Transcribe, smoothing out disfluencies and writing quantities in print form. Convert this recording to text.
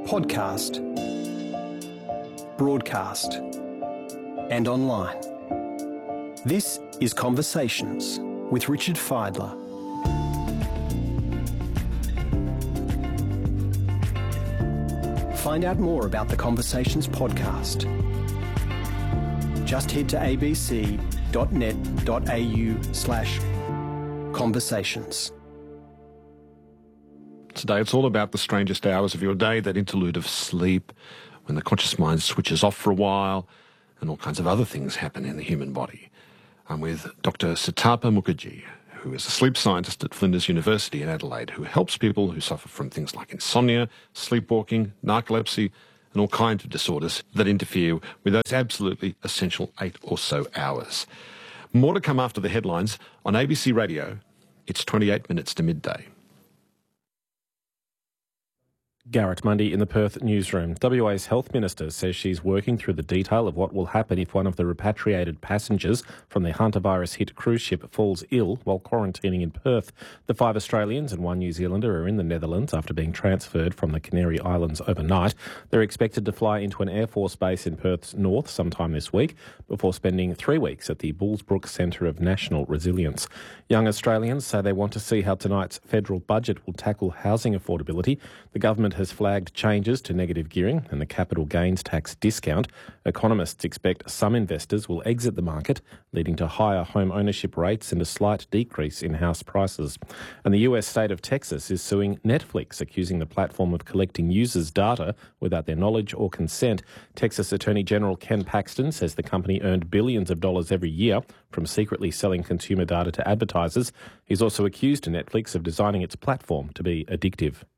podcast, broadcast, and online. This is Conversations with Richard Fidler. Find out more about the Conversations podcast. Just head to abc.net.au/conversations. Today it's all about the strangest hours of your day, that interlude of sleep, when the conscious mind switches off for a while and all kinds of other things happen in the human body. I'm with Dr. Sitapa Mukherjee, who is a sleep scientist at Flinders University in Adelaide, who helps people who suffer from things like insomnia, sleepwalking, narcolepsy, and all kinds of disorders that interfere with those absolutely essential 8 or so hours. More to come after the headlines on ABC Radio. It's 28 minutes to midday. Garrett Mundy in the Perth newsroom. WA's Health Minister says she's working through the detail of what will happen if one of the repatriated passengers from the hantavirus-hit cruise ship falls ill while quarantining in Perth. The 5 Australians and 1 New Zealander are in the Netherlands after being transferred from the Canary Islands overnight. They're expected to fly into an Air Force base in Perth's north sometime this week before spending 3 weeks at the Bullsbrook Centre of National Resilience. Young Australians say they want to see how tonight's federal budget will tackle housing affordability. The government has flagged changes to negative gearing and the capital gains tax discount. Economists expect some investors will exit the market, leading to higher home ownership rates and a slight decrease in house prices. And the US state of Texas is suing Netflix, accusing the platform of collecting users' data without their knowledge or consent. Texas Attorney General Ken Paxton says the company earned billions of dollars every year from secretly selling consumer data to advertisers. He's also accused Netflix of designing its platform to be addictive.